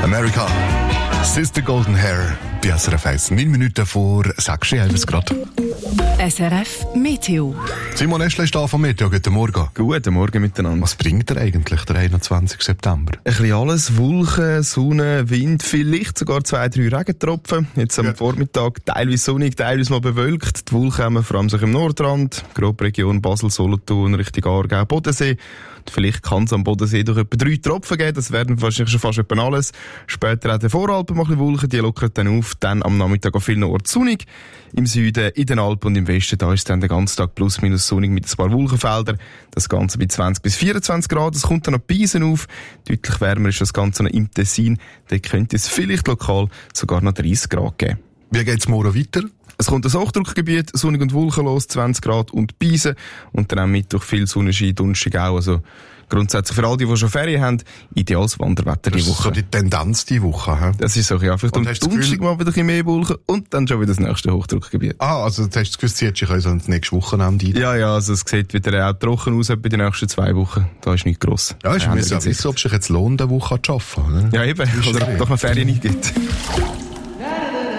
America. Sister Golden Hair bei SRF 1. 9 Minuten vor 6 Uhr gerade. SRF Meteo. Simon Eschle ist da vom Meteo. Guten Morgen. Guten Morgen miteinander. Was bringt er eigentlich, der 21. September? Ein bisschen alles. Wolken, Sonne, Wind, vielleicht sogar 2-3 Regentropfen. Jetzt am Vormittag teilweise sonnig, teilweise mal bewölkt. Die Wolken haben vor allem sich im Nordrand, grobe Region Basel, Solothurn, Richtung Aargau, Bodensee. Vielleicht kann es am Bodensee durch etwa 3 Tropfen geben, das werden wahrscheinlich schon fast etwa alles. Später auch der Voralpen mal ein bisschen Wolken, die lockern dann auf, dann am Nachmittag an vielen Orten sonnig. Im Süden, in den Alpen und im Westen, da ist dann den ganzen Tag plus minus sonnig mit ein paar Wolkenfeldern. Das Ganze bei 20 bis 24 Grad, es kommt dann noch Pisen auf. Deutlich wärmer ist das Ganze noch im Tessin, da könnte es vielleicht lokal sogar noch 30 Grad geben. Wie geht's morgen weiter? Es kommt ein Hochdruckgebiet, sonnig und wolkenlos, 20 Grad und Pisen. Und dann am Mittwoch viel Sonnenschein, Donnerstag auch. Also grundsätzlich für all die schon Ferien haben, ideales Wanderwetter die Woche. Das ist so die Tendenz die Woche. He? Das ist so, ja. Vielleicht am Donnerstag mal wieder ein bisschen mehr Wolken und dann schon wieder das nächste Hochdruckgebiet. Ah, also du hast das Gefühl, es zieht sich also ins nächste Wochenende ein? Ja, also es sieht wieder auch trocken aus bei den nächsten 2 Wochen. Da ist nichts gross. Ja, ich muss ja wissen, ob es sich jetzt lohnt, eine Woche zu arbeiten. Ne? Ja, eben. Oder ob es noch Ferien nicht gibt.